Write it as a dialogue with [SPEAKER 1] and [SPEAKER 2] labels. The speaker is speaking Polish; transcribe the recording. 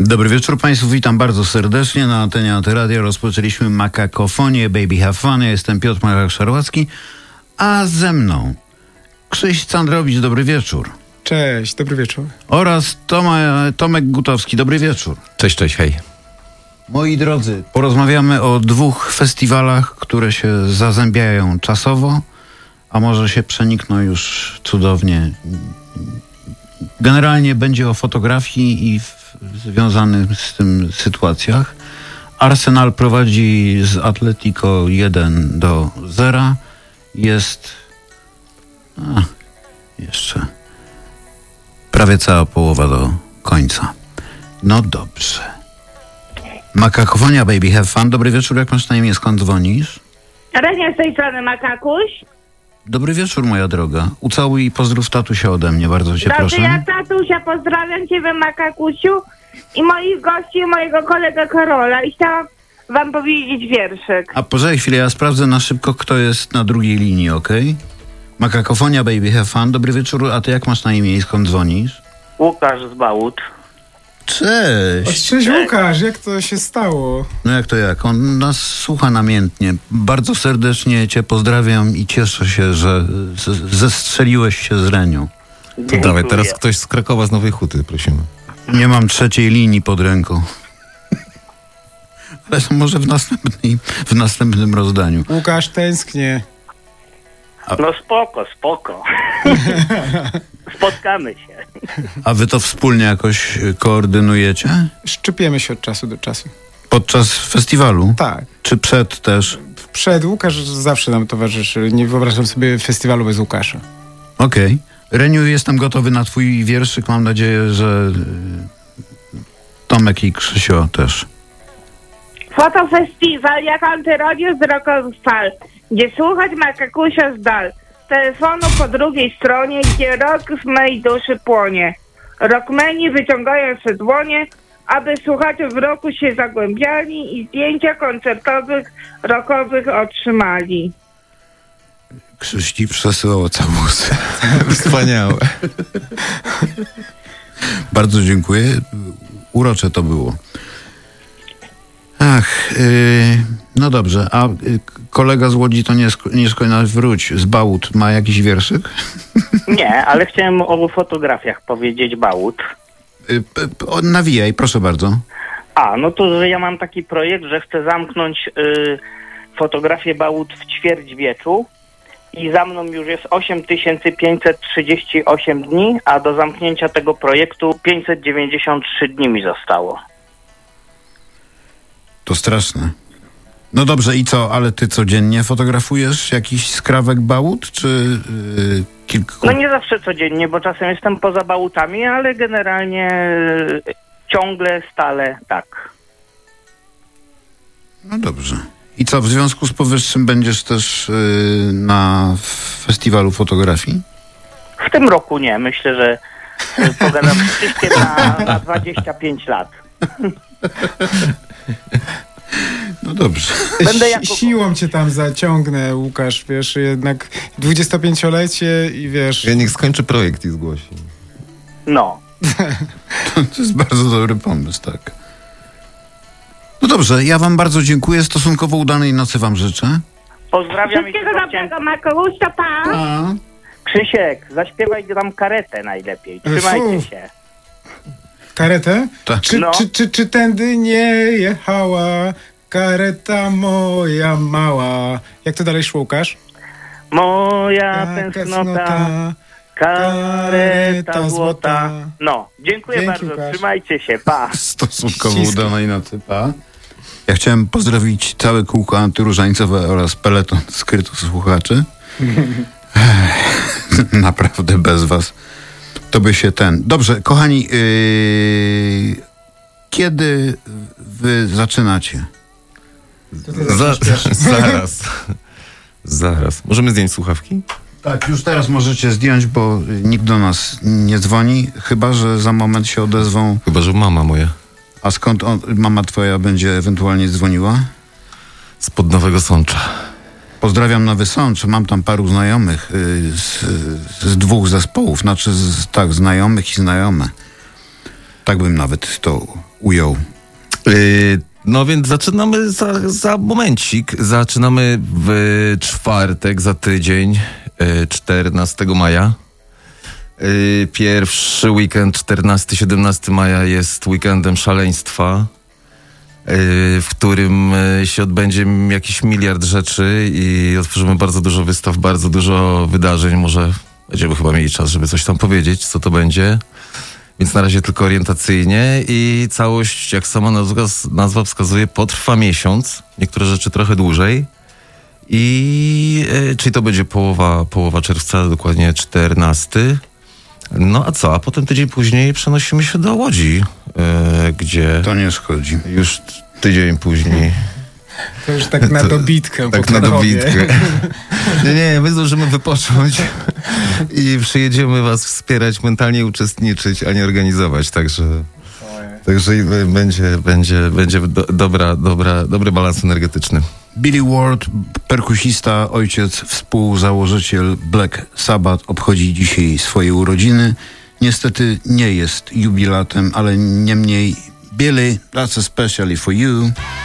[SPEAKER 1] Dobry wieczór Państwu, witam bardzo serdecznie. Na antenie Antyradia rozpoczęliśmy Makakofonię, Baby Have Fun. Ja jestem Piotr Marek-Szarłacki, a ze mną Krzyś Candrowicz, dobry wieczór.
[SPEAKER 2] Cześć, dobry wieczór.
[SPEAKER 1] Oraz Tomek Gutowski, dobry wieczór.
[SPEAKER 3] Cześć, hej.
[SPEAKER 1] Moi drodzy, porozmawiamy o 2 festiwalach, które się zazębiają czasowo, a może się przenikną już cudownie. Generalnie będzie o fotografii i związanych z tym sytuacjach. Arsenal prowadzi z Atletico 1-0. Jest jeszcze prawie cała połowa do końca. No dobrze. Makakofonia, Baby Have Fun. Dobry wieczór, jak masz na imię, skąd dzwonisz?
[SPEAKER 4] Renia z tej strony, Makakuś.
[SPEAKER 1] Dobry wieczór, moja droga. Ucałuj i pozdrów tatusia ode mnie, bardzo cię proszę.
[SPEAKER 4] Ja tatusia pozdrawiam ciebie, Makakusiu, i moich gości, i mojego kolegę Karola. I chciałam wam powiedzieć wierszyk.
[SPEAKER 1] A poczekaj chwilę, ja sprawdzę na szybko, kto jest na drugiej linii, okej? Makakofonia, Baby Have Fun. Dobry wieczór, a ty jak masz na imię i skąd dzwonisz?
[SPEAKER 5] Łukasz z Bałut.
[SPEAKER 1] Cześć!
[SPEAKER 2] Cześć Łukasz, jak to się stało?
[SPEAKER 1] No jak to jak? On nas słucha namiętnie. Bardzo serdecznie cię pozdrawiam i cieszę się, że zestrzeliłeś się z Renią.
[SPEAKER 3] To dawaj, teraz ktoś z Krakowa z Nowej Huty, prosimy.
[SPEAKER 1] Nie mam trzeciej linii pod ręką. Ale to może w następnym rozdaniu.
[SPEAKER 2] Łukasz, tęsknię.
[SPEAKER 5] No spoko. Spotkamy się.
[SPEAKER 1] A wy to wspólnie jakoś koordynujecie?
[SPEAKER 2] Szczypiemy się od czasu do czasu.
[SPEAKER 1] Podczas festiwalu?
[SPEAKER 2] Tak.
[SPEAKER 1] Czy przed też?
[SPEAKER 2] Przed Łukasz zawsze nam towarzyszy. Nie wyobrażam sobie festiwalu bez Łukasza.
[SPEAKER 1] Okej. Reniu, jestem gotowy na twój wierszyk. Mam nadzieję, że Tomek i Krzysio też.
[SPEAKER 4] Fotofestiwal jak Antyradio z rokowych fal, gdzie słuchać Makakusia z dal. Z telefonu po drugiej stronie, gdzie rok w mej duszy płonie. Rockmeni wyciągają swe dłonie, aby słuchacze w roku się zagłębiali i zdjęcia koncertowych, rockowych otrzymali.
[SPEAKER 1] Krzyś ci przesyłał całusy.
[SPEAKER 3] Wspaniałe.
[SPEAKER 1] Bardzo dziękuję. Urocze to było. Ach, no dobrze. A kolega z Łodzi to nie skąd wróć. Z Bałut ma jakiś wierszyk?
[SPEAKER 5] Nie, ale chciałem o fotografiach powiedzieć Bałut.
[SPEAKER 1] Nawijaj, proszę bardzo.
[SPEAKER 5] No to, że ja mam taki projekt, że chcę zamknąć fotografię Bałut w ćwierćwieczu i za mną już jest 8538 dni, a do zamknięcia tego projektu 593 dni mi zostało.
[SPEAKER 1] To straszne. No dobrze, i co? Ale ty codziennie fotografujesz jakiś skrawek Bałut, czy kilku?
[SPEAKER 5] No nie zawsze codziennie, bo czasem jestem poza Bałutami, ale generalnie ciągle, stale tak.
[SPEAKER 1] No dobrze. I co, w związku z powyższym będziesz też na festiwalu fotografii?
[SPEAKER 5] W tym roku nie. Myślę, że pogadam z Krzyśkiem na 25 lat.
[SPEAKER 1] No dobrze.
[SPEAKER 5] Będę jako...
[SPEAKER 2] Siłą cię tam zaciągnę, Łukasz, wiesz, jednak 25-lecie i wiesz...
[SPEAKER 3] Ja niech skończy projekt i zgłosi.
[SPEAKER 5] No.
[SPEAKER 1] To jest bardzo dobry pomysł, tak. No dobrze, ja wam bardzo dziękuję. Stosunkowo udanej nocy wam życzę.
[SPEAKER 5] Pozdrawiam i
[SPEAKER 4] Wszystkiego dobrego, Makakusia, pa!
[SPEAKER 1] A.
[SPEAKER 5] Krzysiek, zaśpiewaj nam karetę najlepiej. Trzymajcie się.
[SPEAKER 2] Karetę?
[SPEAKER 1] Tak.
[SPEAKER 2] Czy tędy nie jechała kareta moja mała? Jak to dalej szło, Łukasz?
[SPEAKER 5] Moja tęsknota, kareta złota. No, dziękuję
[SPEAKER 2] Dzięki,
[SPEAKER 5] bardzo,
[SPEAKER 2] Łukasz.
[SPEAKER 5] Trzymajcie się, pa.
[SPEAKER 1] Stosunkowo udanej nocy, pa. Ja chciałem pozdrowić całe kółko antyróżańcowe oraz peleton skrytu słuchaczy. Naprawdę bez was to by się Dobrze, kochani, kiedy wy zaczynacie?
[SPEAKER 3] Zaraz. Możemy zdjąć słuchawki?
[SPEAKER 1] Tak, już teraz możecie zdjąć, bo nikt do nas nie dzwoni, chyba że za moment się odezwą.
[SPEAKER 3] Chyba że mama moja.
[SPEAKER 1] A skąd mama twoja będzie ewentualnie dzwoniła?
[SPEAKER 3] Spod Nowego Sącza.
[SPEAKER 1] Pozdrawiam Nowy Sącz. Mam tam paru znajomych z 2 zespołów. Znaczy, znajomych i znajome. Tak bym nawet to ujął.
[SPEAKER 3] No więc zaczynamy za momencik. Zaczynamy w czwartek, za tydzień, 14 maja. Pierwszy weekend, 14-17 maja, jest weekendem szaleństwa, w którym się odbędzie jakiś miliard rzeczy i otworzymy bardzo dużo wystaw, bardzo dużo wydarzeń. Może będziemy chyba mieli czas, żeby coś tam powiedzieć, co to będzie. Więc na razie tylko orientacyjnie i całość, jak sama nazwa wskazuje, potrwa miesiąc. Niektóre rzeczy trochę dłużej. Czyli to będzie połowa czerwca, dokładnie 14. No a co? A potem tydzień później przenosimy się do Łodzi, gdzie
[SPEAKER 1] To nie schodzi.
[SPEAKER 3] już tydzień później.
[SPEAKER 2] To już tak na dobitkę.
[SPEAKER 3] Tak
[SPEAKER 2] po
[SPEAKER 3] na
[SPEAKER 2] Krakowie.
[SPEAKER 3] dobitkę. Nie, my zdążymy wypocząć i przyjedziemy was wspierać, mentalnie uczestniczyć, a nie organizować. Także będzie dobry balans energetyczny.
[SPEAKER 1] Billy Ward, perkusista, ojciec, współzałożyciel Black Sabbath, obchodzi dzisiaj swoje urodziny. Niestety nie jest jubilatem, ale niemniej Billy, that's especially for you.